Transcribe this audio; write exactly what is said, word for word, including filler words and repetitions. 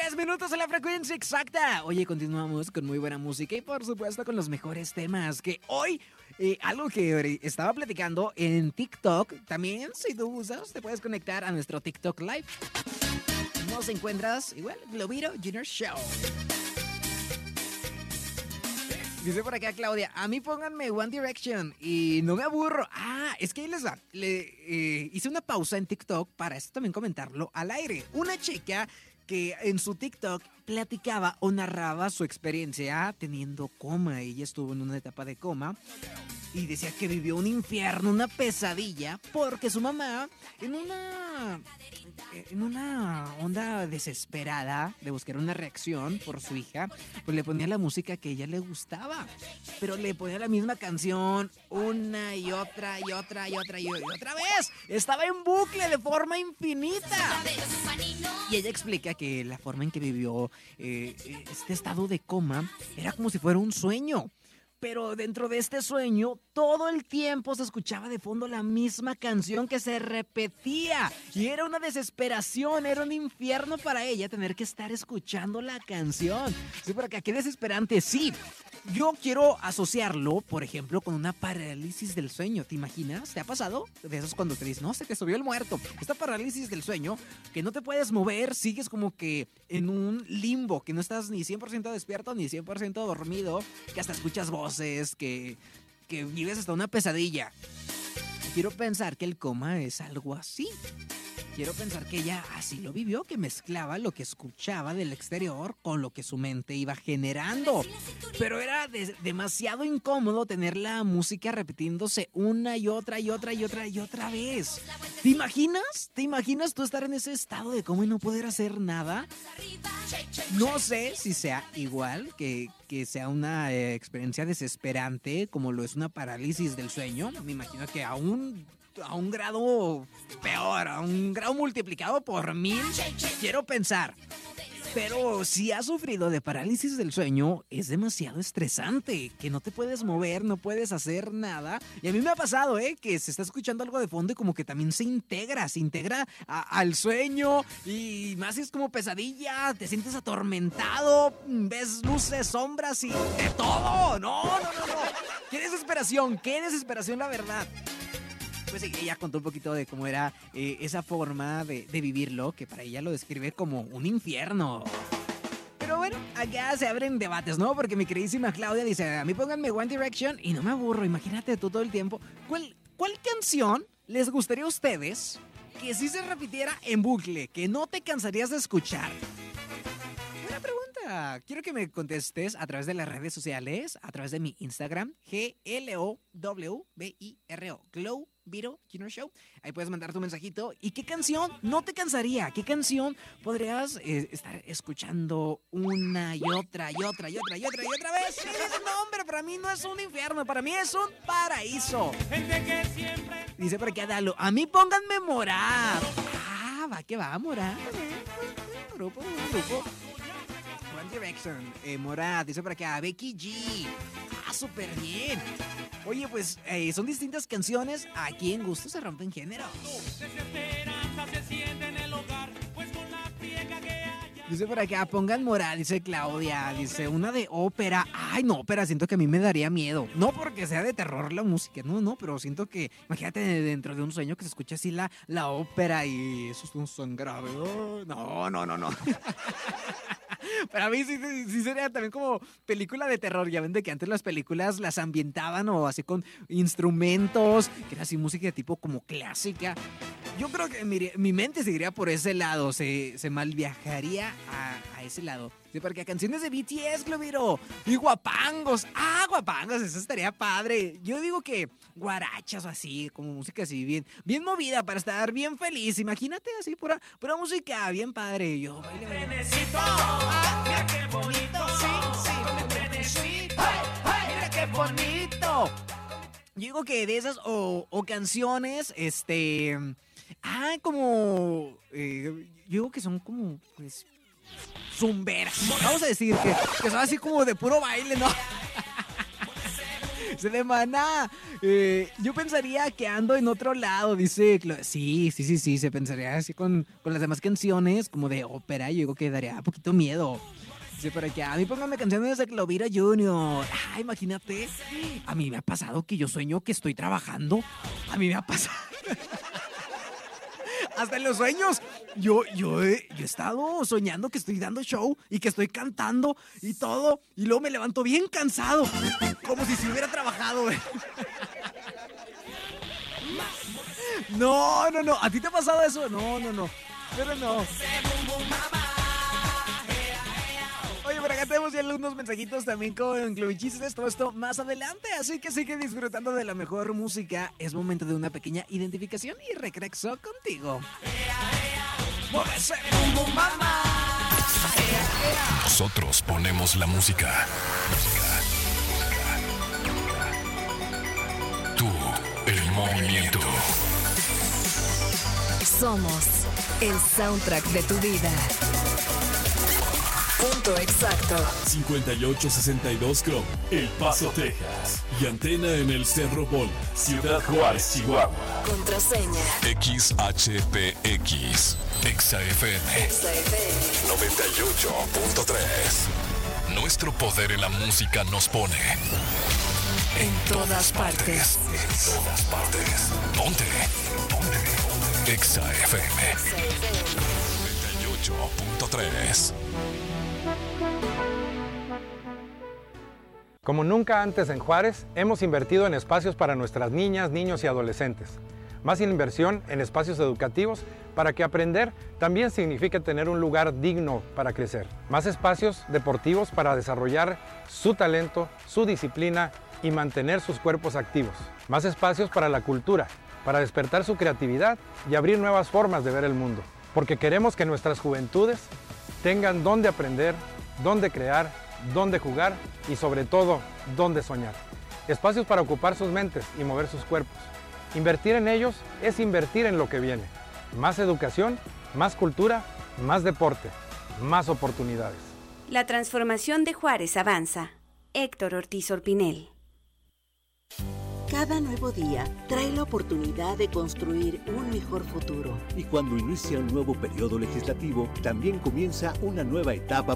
Tres minutos en la frecuencia exacta. Oye, continuamos con muy buena música y por supuesto con los mejores temas. Que hoy, eh, algo que estaba platicando en TikTok, también si tú gustas, te puedes conectar a nuestro TikTok Live. Nos encuentras igual, Globiro Junior Show. Dice por acá Claudia, a mí pónganme One Direction y no me aburro. Ah, es que ahí les va. Le, eh, hice una pausa en TikTok para esto también comentarlo al aire. Una chica que en su TikTok platicaba o narraba su experiencia teniendo coma. Ella estuvo en una etapa de coma y decía que vivió un infierno, una pesadilla, porque su mamá, en una, en una onda desesperada de buscar una reacción por su hija, pues le ponía la música que a ella le gustaba, pero le ponía la misma canción una y otra y otra y otra y otra vez. Estaba en bucle de forma infinita. Y ella explica que la forma en que vivió eh, este estado de coma era como si fuera un sueño. Pero dentro de este sueño, todo el tiempo se escuchaba de fondo la misma canción que se repetía. Y era una desesperación, era un infierno para ella tener que estar escuchando la canción. Sí, por acá, qué desesperante, sí. Yo quiero asociarlo, por ejemplo, con una parálisis del sueño. ¿Te imaginas? ¿Te ha pasado? De esos cuando te dicen, no, se te subió el muerto. Esta parálisis del sueño, que no te puedes mover, sigues como que en un limbo, que no estás ni cien por ciento despierto ni cien por ciento dormido, que hasta escuchas voces, que, que vives hasta una pesadilla. Quiero pensar que el coma es algo así. Quiero pensar que ella así lo vivió, que mezclaba lo que escuchaba del exterior con lo que su mente iba generando. Pero era de- demasiado incómodo tener la música repitiéndose una y otra y otra y otra y otra vez. ¿Te imaginas? ¿Te imaginas tú estar en ese estado de coma y no poder hacer nada? No sé si sea igual, que, que sea una eh, experiencia desesperante como lo es una parálisis del sueño. Me imagino que aún... a un grado peor, a un grado multiplicado por mil, quiero pensar. Pero si has sufrido de parálisis del sueño, es demasiado estresante, que no te puedes mover, no puedes hacer nada. Y a mí me ha pasado, ¿eh? Que se está escuchando algo de fondo y como que también se integra, se integra a- al sueño. Y más si es como pesadilla, te sientes atormentado, ves luces, sombras y de todo. No, no, no, no. Qué desesperación, qué desesperación, la verdad. Pues sí, ella contó un poquito de cómo era eh, esa forma de, de vivirlo, que para ella lo describe como un infierno. Pero bueno, acá se abren debates, ¿no? Porque mi queridísima Claudia dice, a mí pónganme One Direction y no me aburro, imagínate tú todo el tiempo. ¿Cuál, cuál canción les gustaría a ustedes que sí se repitiera en bucle, que no te cansarías de escuchar? Buena pregunta. Quiero que me contestes a través de las redes sociales, a través de mi Instagram, G L O W B I R O, Glow Viro Junior Show. Ahí puedes mandar tu mensajito. ¿Y qué canción no te cansaría? ¿Qué canción podrías eh, estar escuchando una y otra y otra y otra y otra y otra vez? Sí, no, hombre, para mí no es un infierno, para mí es un paraíso. Dice por aquí Adalo, a mí pónganme Morat. Ah, va que va, Morat. Un grupo, un grupo. One Direction, eh, Morat, dice por acá, Becky G. Ah, súper bien. Oye, pues eh, son distintas canciones. Aquí en gusto se rompen géneros. Dice por acá, pongan Morat, dice Claudia. Dice, una de ópera. Ay, no, ópera, siento que a mí me daría miedo. No porque sea de terror la música, no, no, pero siento que, imagínate dentro de un sueño que se escucha así la, la ópera y eso es un son grave. Oh, no, no, no, no. Para mí sí, sí, sí sería también como película de terror. Ya ven de que antes las películas las ambientaban o así con instrumentos, que era así música de tipo como clásica. Yo creo que mi, mi mente seguiría por ese lado, se, se mal viajaría a, a ese lado. Sí, porque canciones de B T S, Globiro, y guapangos. Ah, guapangos, eso estaría padre. Yo digo que guarachas o así, como música así bien, bien movida para estar bien feliz. Imagínate así, pura, pura música bien padre. Yo baile, baile. Ah, mira qué bonito, sí, sí, sí. Hey, hey, mira qué bonito. Yo digo que de esas o, o canciones, este... Ah, como... Eh, yo digo que son como, pues... zumberas. Vamos a decir que, que son así como de puro baile, ¿no? Se de Maná. Eh, yo pensaría que ando en otro lado, dice. Cla- Sí, sí, sí, sí. Se pensaría así con, con las demás canciones, como de ópera. Yo digo que daría un poquito miedo. Dice por aquí, a mí pónganme canciones de Clovira Junior Ah, imagínate. A mí me ha pasado que yo sueño que estoy trabajando. A mí me ha pasado. Hasta en los sueños. Yo, yo, he, yo he estado soñando que estoy dando show y que estoy cantando y todo. Y luego me levanto bien cansado. Como si se hubiera trabajado. No, no, no. ¿A ti te ha pasado eso? No, no, no. Pero no. Oye, por acá tenemos ya algunos mensajitos también con Clovichistes, todo esto más adelante, así que sigue disfrutando de la mejor música. Es momento de una pequeña identificación y regreso contigo. Nosotros ponemos la música. Tú, el movimiento. Somos el soundtrack de tu vida. Punto exacto. cincuenta y ocho sesenta y dos Chrome, El Paso, Texas. Y antena en el Cerro Bola, Ciudad Juárez, Chihuahua. Contraseña. X H P X. Exa F M. Exa F M. noventa y ocho punto tres. Nuestro poder en la música nos pone En todas partes. En todas partes. Ponte. Ponte. Exa F M. noventa y ocho punto tres. Como nunca antes en Juárez, hemos invertido en espacios para nuestras niñas, niños y adolescentes. Más inversión en espacios educativos para que aprender también signifique tener un lugar digno para crecer. Más espacios deportivos para desarrollar su talento, su disciplina y mantener sus cuerpos activos. Más espacios para la cultura, para despertar su creatividad y abrir nuevas formas de ver el mundo. Porque queremos que nuestras juventudes tengan dónde aprender, dónde crear, dónde jugar y sobre todo, dónde soñar. Espacios para ocupar sus mentes y mover sus cuerpos. Invertir en ellos es invertir en lo que viene. Más educación, más cultura, más deporte, más oportunidades. La transformación de Juárez avanza. Héctor Ortiz Orpinel. Cada nuevo día trae la oportunidad de construir un mejor futuro. Y cuando inicia un nuevo periodo legislativo, también comienza una nueva etapa